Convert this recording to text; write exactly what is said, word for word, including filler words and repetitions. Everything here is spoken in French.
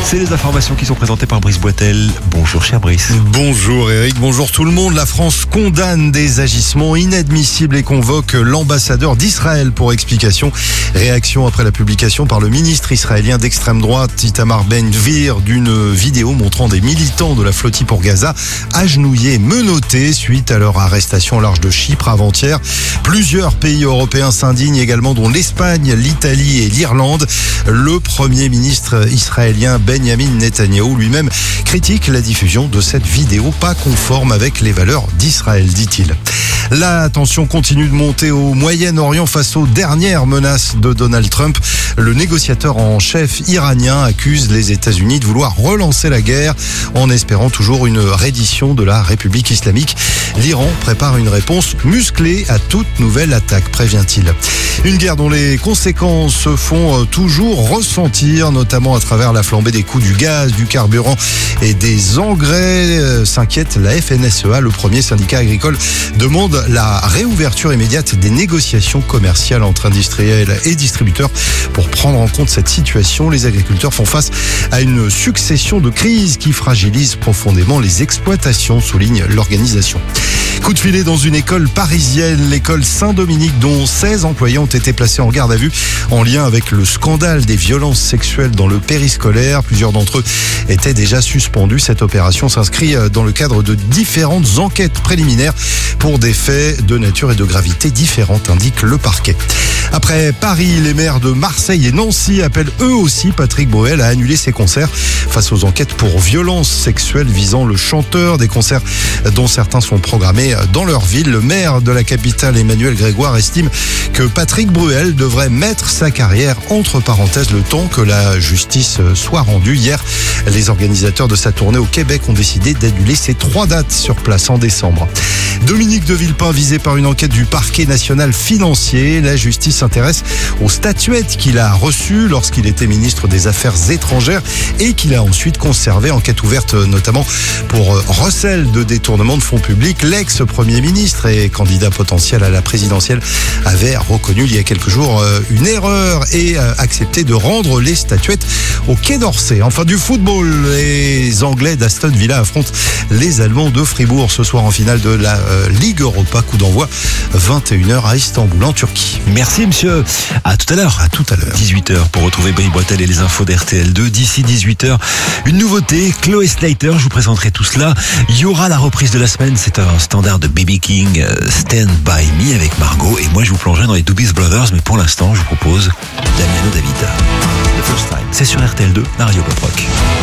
C'est les informations qui sont présentées par Brice Boitel. Bonjour cher Brice. Bonjour Eric, bonjour tout le monde. La France condamne des agissements inadmissibles et convoque l'ambassadeur d'Israël pour explication. Réaction après la publication par le ministre israélien d'extrême droite Itamar Ben-Gvir d'une vidéo montrant des militants de la flottille pour Gaza agenouillés, menottés suite à leur arrestation au large de Chypre avant-hier. Plusieurs pays européens s'indignent également, dont l'Espagne, l'Italie et l'Irlande. Le premier ministre israélien Benjamin Netanyahou lui-même critique la diffusion de cette vidéo pas conforme avec les valeurs d'Israël, dit-il. La tension continue de monter au Moyen-Orient face aux dernières menaces de Donald Trump. Le négociateur en chef iranien accuse les États-Unis de vouloir relancer la guerre en espérant toujours une reddition de la République islamique. L'Iran prépare une réponse musclée à toute nouvelle attaque, prévient-il. Une guerre dont les conséquences se font toujours ressentir, notamment à travers la flambée des coûts du gaz, du carburant et des engrais. Euh, s'inquiète la F N S E A, le premier syndicat agricole, demande la réouverture immédiate des négociations commerciales entre industriels et distributeurs pour prendre en compte cette situation. Les agriculteurs font face à une succession de crises qui fragilisent profondément les exploitations, souligne l'organisation. Coup de filet dans une école parisienne, l'école Saint-Dominique, dont seize employés ont été placés en garde à vue en lien avec le scandale des violences sexuelles dans le périscolaire. Plusieurs d'entre eux étaient déjà suspendus. Cette opération s'inscrit dans le cadre de différentes enquêtes préliminaires pour des faits de nature et de gravité différentes, indique le parquet. Après Paris, les maires de Marseille et Nancy appellent eux aussi Patrick Bruel à annuler ses concerts face aux enquêtes pour violences sexuelles visant le chanteur, des concerts dont certains sont programmés dans leur ville. Le maire de la capitale, Emmanuel Grégoire, estime que Patrick Bruel devrait mettre sa carrière entre parenthèses le temps que la justice soit rendue. Hier, les organisateurs de sa tournée au Québec ont décidé d'annuler ces trois dates sur place en décembre. Dominique de Villepin visé par une enquête du parquet national financier. La justice s'intéresse aux statuettes qu'il a reçues lorsqu'il était ministre des Affaires étrangères et qu'il a ensuite conservé. Enquête ouverte notamment pour recel de détournement de fonds publics. L'ex-premier ministre et candidat potentiel à la présidentielle avait reconnu il y a quelques jours une erreur et accepté de rendre les statuettes au Quai d'Orsay. Enfin, du football, les Anglais d'Aston Villa affrontent les Allemands de Fribourg ce soir en finale de la euh, Ligue Europa. Coup d'envoi vingt et une heures à Istanbul en Turquie. Merci monsieur. À tout à l'heure. À tout à l'heure. dix-huit heures pour retrouver Brice Boitel et les infos d'R T L deux. D'ici dix-huit heures, une nouveauté, Chloé Slater, je vous présenterai tout cela. Il y aura la reprise de la semaine, c'est un standard de B B King, euh, Stand By Me avec Margot. Et moi je vous plongerai dans les Doobie Brothers, mais pour l'instant je vous propose Damiano David. The First Time. C'est sur R T L deux, la radio pop rock.